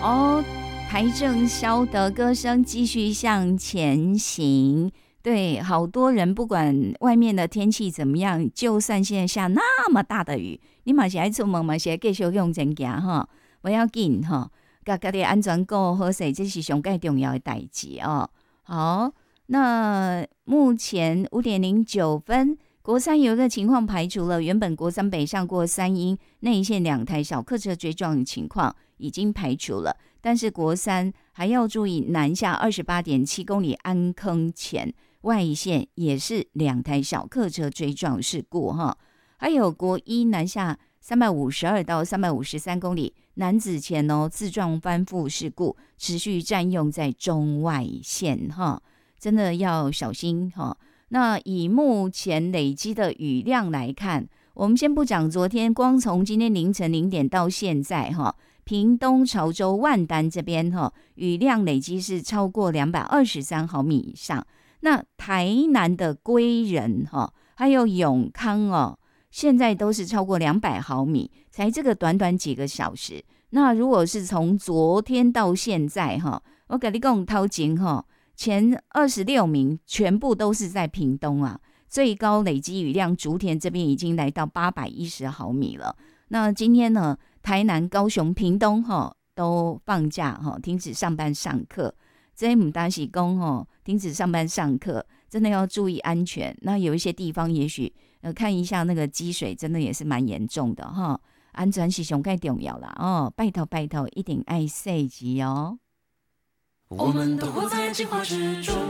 哦，台正萧的歌声继续向前行。对，好多人不管外面的天气怎么样，就算现在下那么大的雨，你嘛是爱出门嘛是爱继续向前行哈，不要紧哈，家己安全顾好势，这是上最重要的代志哦。好，那目前5:09，国三有一个情况排除了，原本国三北上过三英内线2台小客车追撞的情况已经排除了，但是国三还要注意南下28.7公里安坑前外线也是2台小客车追撞事故哈，还有国一南下352到353公里男子前自撞翻覆事故持续占用在中外线哈，真的要小心哈。那以目前累积的雨量来看，我们先不讲昨天，光从今天凌晨0点到现在哈，屏东、潮州、万丹这边哈，雨量累积是超过223毫米以上。那台南的归仁哈，还有永康哦，现在都是超过200毫米，才这个短短几个小时。那如果是从昨天到现在哈，我跟你讲头前哈，前26名全部都是在屏东啊，最高累积雨量竹田这边已经来到810毫米了。那今天呢，台南、高雄、屏东都放假停止上班上课。这不单是说停止上班上课，真的要注意安全。那有一些地方也许看一下那个积水，真的也是蛮严重的哈。安全是上最重要啦哦，拜托拜托，一定爱细致哦。我们都活在计划之中。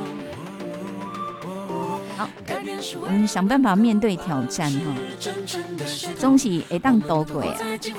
好，我们想办法面对挑战哈，总是会当度过。